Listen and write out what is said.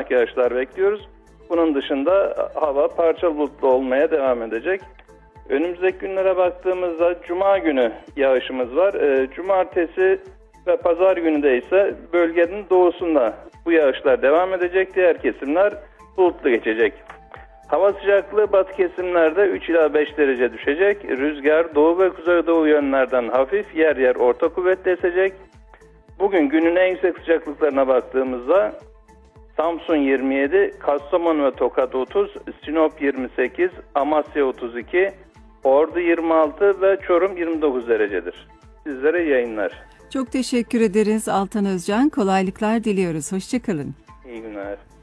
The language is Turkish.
ufak yağışlar bekliyoruz. Bunun dışında hava parçalı bulutlu olmaya devam edecek. Önümüzdeki günlere baktığımızda Cuma günü yağışımız var. Cumartesi ve Pazar günü de ise bölgenin doğusunda bu yağışlar devam edecek. Diğer kesimler bulutlu geçecek. Hava sıcaklığı batı kesimlerde 3 ila 5 derece düşecek. Rüzgar doğu ve kuzeydoğu yönlerden hafif, yer yer orta kuvvetle esecek. Bugün günün en yüksek sıcaklıklarına baktığımızda Samsun 27, Kastamonu ve Tokat 30, Sinop 28, Amasya 32, Ordu 26 ve Çorum 29 derecedir. Sizlere yayınlar. Çok teşekkür ederiz Altan Özcan. Kolaylıklar diliyoruz. Hoşça kalın. İyi günler.